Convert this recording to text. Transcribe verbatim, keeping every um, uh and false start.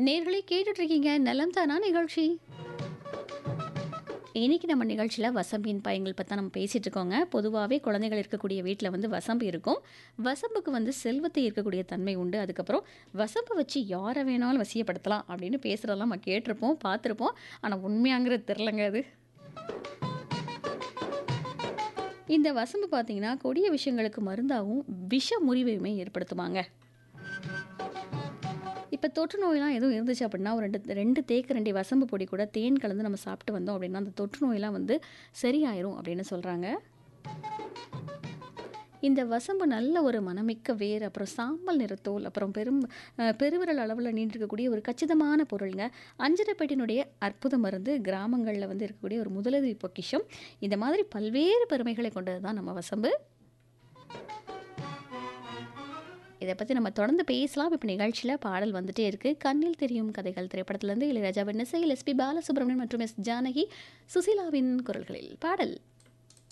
நேர்களே கேட்டுட்டு இருக்கீங்க நலம் தானா நிகழ்ச்சி. இன்னைக்கு நம்ம நிகழ்ச்சியில் வசம்பின் பயன்கள் பற்றி நம்ம பேசிகிட்டு இருக்கோங்க. பொதுவாகவே குழந்தைகள் இருக்கக்கூடிய வீட்டில் வந்து வசம்பு இருக்கும். வசம்புக்கு வந்து செல்வத்தை இருக்கக்கூடிய தன்மை உண்டு. அதுக்கப்புறம் வசம்பை வச்சு யாரை வேணாலும் வசியப்படுத்தலாம் அப்படின்னு பேசுகிறதெல்லாம் நம்ம கேட்டிருப்போம், பார்த்துருப்போம். ஆனால் உண்மையாங்கிறது தெரிலங்க அது. இந்த வசம்பு பார்த்தீங்கன்னா கொடிய விஷயங்களுக்கு மருந்தாகவும் விஷ முறிவையுமே ஏற்படுத்துமாங்க. இப்போ தொற்று நோயெல்லாம் எதுவும் இருந்துச்சு அப்படின்னா ஒரு ரெண்டு ரெண்டு தேக்கரண்டி வசம்பு பொடி கூட தேன் கலந்து நம்ம சாப்பிட்டு வந்தோம் அப்படின்னா அந்த தொற்று நோயெல்லாம் வந்து சரியாயிரும் அப்படின்னு சொல்கிறாங்க. இந்த வசம்பு நல்ல ஒரு மணமிக்க வேர், அப்புறம் சாம்பல் நிறத்தோல், அப்புறம் பெரும் அஹ், பெருவிரல் அளவில் நீண்டிருக்கக்கூடிய ஒரு கச்சிதமான பொருளுங்க. அஞ்சரைப்பேட்டினுடைய அற்புத மருந்து, கிராமங்களில் வந்து இருக்கக்கூடிய ஒரு முதலுதவி பொக்கிஷம். இந்த மாதிரி பல்வேறு பெருமைகளை கொண்டது தான் நம்ம வசம்பு. இதை பற்றி நம்ம தொடர்ந்து பேசலாம். இப்போ நிகழ்ச்சியில் பாடல் வந்துட்டே இருக்குது. கண்ணில் தெரியும் கதைகள் திரைப்படத்திலேருந்து இளையராஜாவின் இசையில் எஸ்பி பாலசுப்ரமணியன் மற்றும் எஸ் ஜானகி சுசீலாவின் குரல்களில் பாடல்.